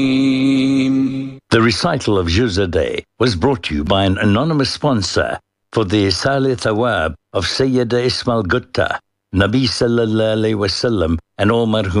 The recital of Juz a Day was brought to you by an anonymous sponsor for the Isali Thawab of Sayyida Ismail Gutta, Nabi Sallallahu Alaihi Wasallam, and all marhum